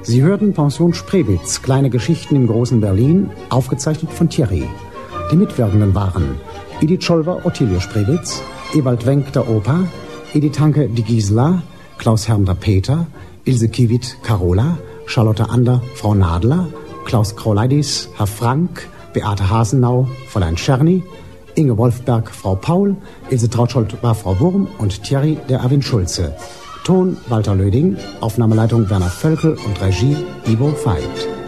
Sie hörten Pension Spreewitz, kleine Geschichten im großen Berlin, aufgezeichnet von Thierry. Die Mitwirkenden waren Edith Scholver, Ottilie Spreewitz, Ewald Wenck, der Opa, Edith Hanke, die Gisela, Klaus Hermder, Peter, Ilse Kiewit, Carola, Charlotte Ander, Frau Nadler, Klaus Krauleidis, Herr Frank, Beate Hasenau, Fräulein Czerny, Inge Wolfberg, Frau Paul, Ilse Trautschold war Frau Wurm und Thierry, der Erwin Schulze. Ton Walter Löding, Aufnahmeleitung Werner Völkel und Regie Ivo Veit.